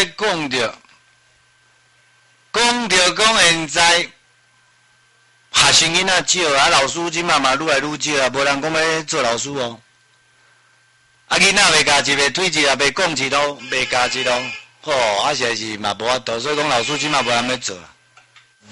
咧讲着讲现在学生囡仔少啊，老师即嘛愈来愈少啊，无人讲要做老师哦。啊，囡仔袂加一个腿一也袂讲一咯，袂加一咯，吼，啊，实在是嘛无法度，所以讲老师即嘛无人要做啊。